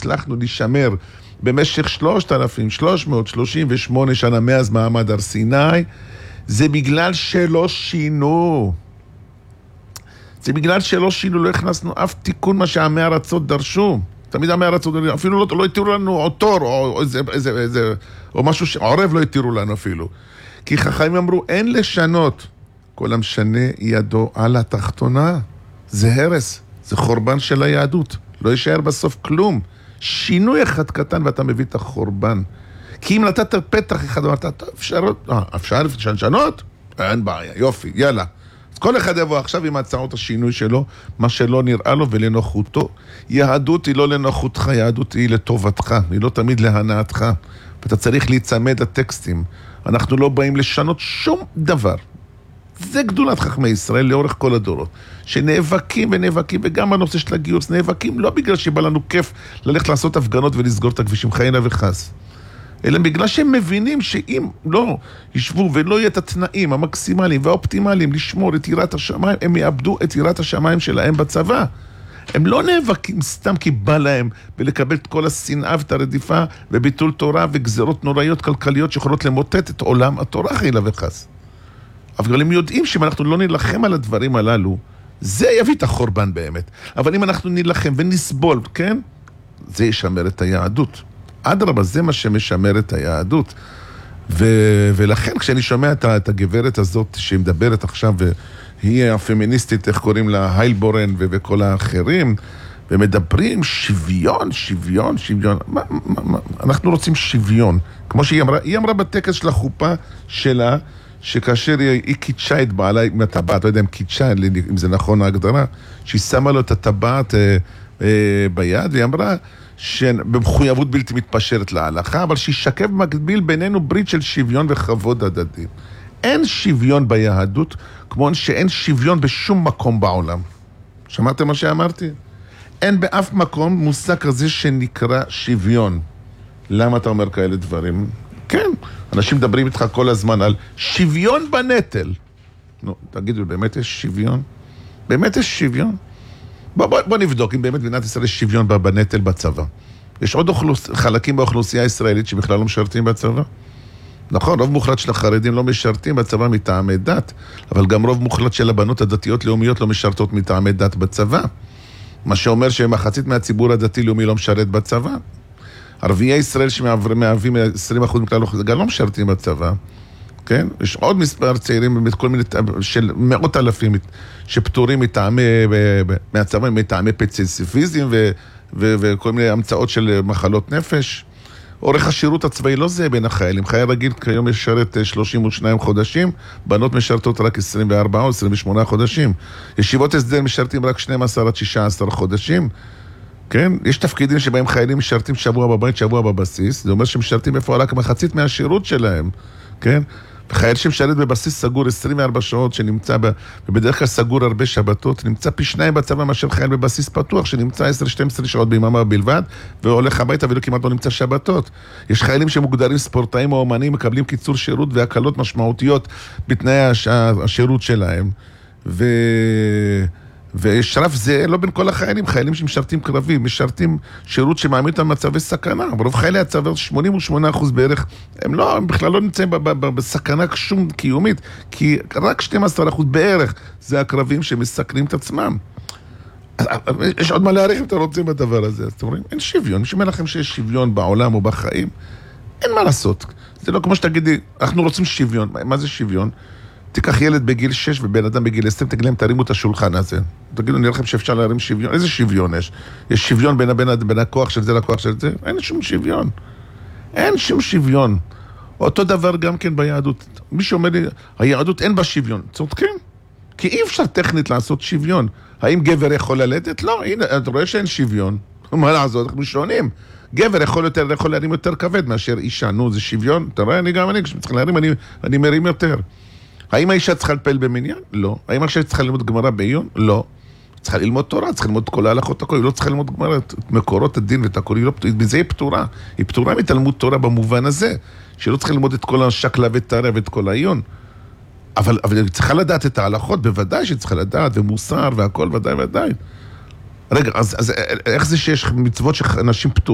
הצלחנו לשמר במשך 3,338 שנה מאז מעמד הר סיני, זה בגלל שלא שינו. זה בגלל שלא שינו, לא הכנסנו אף תיקון מה שעמי ארצות דרשו. תמיד עמי ארצות, אפילו לא התירו לנו עוטור, או משהו שעורב לא התירו לנו אפילו. כי חכמים אמרו, אין לשנות. כל המשנה ידו על התחתונה. זה הרס, זה חורבן של היהדות. לא יישאר בסוף כלום. שינוי אחד קטן ואתה מביא את החורבן. כי אם נתת פתח אחד, אמרת, טוב, אפשר לשנות? אין בעיה, יופי, יאללה. אז כל אחד יבוא עכשיו עם הצעות השינוי שלו, מה שלא נראה לו ולנוחותו. יהדות היא לא לנוחותך, יהדות היא לטובתך, היא לא תמיד להנאתך. ואתה צריך להיצמד לטקסטים. אנחנו לא באים לשנות שום דבר. זה גדולת חכמי ישראל לאורך כל הדורות. שנאבקים ונאבקים, וגם בנושא של הגיוס נאבקים, לא בגלל שבא לנו כיף ללכת לעשות הפגנות ולסגור את הכבישים חיינה וחס. אלא בגלל שהם מבינים שאם לא ישבו ולא יהיה את התנאים המקסימליים והאופטימליים לשמור את יראת השמיים, הם יאבדו את יראת השמיים שלהם בצבא. הם לא נאבקים סתם כי בא להם ולקבל את כל השנאה ואת הרדיפה וביטול תורה וגזרות נוראיות כלכליות שיכולות למוטט את עולם התורה חיילה וחס. אבל הם יודעים שאם אנחנו לא נלחם על הדברים הללו, זה יביא את החורבן באמת. אבל אם אנחנו נלחם ונסבול, כן? זה ישמר את היהדות. אדרבה, זה מה שמשמר את היהדות. ולכן כשאני שומע את הגברת הזאת שמדברת עכשיו, והיא הפמיניסטית, איך קוראים לה, היילבורן וכל האחרים, ומדברים שוויון, שוויון, שוויון. אנחנו רוצים שוויון. כמו שהיא אמרה, היא אמרה בטקס של החופה שלה, שכאשר היא קידשה את בעלה עם הטבעת, לא יודע אם קידשה, אם זה נכון ההגדרה, שהיא שמה לו את הטבעת ביד, והיא אמרה שבמחויבות בלתי מתפשרת להלכה, אבל שישקף מקביל בינינו ברית של שוויון וכבוד הדדי. אין שוויון ביהדות, כמו שאין שוויון בשום מקום בעולם. שמעתם מה שאמרתי? אין באף מקום מושג כזה שנקרא שוויון. למה אתה אומר כאלה דברים? כן, אנשים מדברים איתך כל הזמן על שוויון בנטל. נו, תגידו, באמת יש שוויון? באמת יש שוויון? בוא נבדוק אם באמת במדינת ישראל יש שוויון בנטל בצבא. יש עוד חלקים באוכלוסייה הישראלית שבכלל לא משרתים בצבא? נכון, רוב מוחלט של החרדים לא משרתים בצבא מטעמי דת, אבל גם רוב מוחלט של הבנות הדתיות לאומיות לא משרתות מטעמי דת בצבא. מה שמחצית מהציבור הדתי-לאומי לא משרת בצבא. ערביי ישראל שמהווים 20% מכלל גם לא משרתים בצבא, כן? יש עוד מספר צעירים כל מיני, של מאות אלפים שפטורים מהצבא, מטעמי פציפיזם וכל מיני המצאות של מחלות נפש. אורך השירות הצבאי לא זה בין החיילים. חייל רגיל כיום משרת 32 חודשים, בנות משרתות רק 24 או 28 חודשים. ישיבות הסדר משרתים רק 12 עד 16 חודשים. כן? יש תפקידים שבהם חיילים משרתים שבוע בבית, שבוע בבסיס. זה אומר שמשרתים בפועל רק מחצית מהשירות שלהם. כן? וחייל שמשרת בבסיס סגור 24 שעות שנמצא, ובדרך כלל סגור הרבה שבתות, נמצא פי 2 בצבא מאשר חייל בבסיס פתוח, שנמצא 10-12 שעות ביממה בלבד, והולך הביתה ולא כמעט לא נמצא שבתות. יש חיילים שמוגדרים ספורטאים או אומנים, מקבלים קיצור שירות והקלות משמעותיות בתנאי השירות שלהם. ושרף זה לא בין כל החיילים, חיילים שמשרתים קרבי, משרתים שירות שמעמיד אותם במצבי סכנה, ברוב חיילי הצבא 88% בערך, הם בכלל לא נמצאים בסכנה שום קיומית, כי רק 12% בערך זה הקרבים שמסכנים את עצמם. יש עוד מה להעריך אם אתם רוצים בדבר הזה, אז אתם אומרים, אין שוויון, מי שאומר לכם שיש שוויון בעולם או בחיים, אין מה לעשות. זה לא כמו שתגידי, אנחנו רוצים שוויון, מה זה שוויון? תיקח ילד בגיל 6 ובן אדם בגיל 20, תגיד להם, תרימו את השולחן הזה. תגידו, נראה לכם שאפשר להרים שוויון. איזה שוויון יש? יש שוויון בין הכוח של זה לכוח של זה? אין שום שוויון. אין שום שוויון. אותו דבר גם כן ביהדות. מי שאומר לי, היהדות אין בה שוויון. צודקים. כי אי אפשר טכנית לעשות שוויון. האם גבר יכול ללדת? לא, הנה, אתה רואה שאין שוויון. מה לעשות? אנחנו שונים. גבר יכול להרים יותר כבד מאשר אישה. נו, זה שוויון. אתה רואה, כשצריך להרים, אני מרים יותר. האם האישה צריכה לפעול במניין? לא. האם האישה צריכה ללמוד גמרא בעיון? לא. צריכה ללמוד תורה, צריכה ללמוד כל ההלכות, הכל. היא לא צריכה ללמוד גמרא, מקורות הדין ואת הכל. בזה היא פטורה. היא פטורה מתלמוד תורה במובן הזה, שהיא לא צריכה ללמוד את כל השקלה וטרה ואת כל העיון. אבל היא צריכה לדעת את ההלכות, בוודאי שהיא צריכה לדעת, ומוסר והכל, ודאי. רגע, אז איך זה שיש מצוות שאנשים פטורים?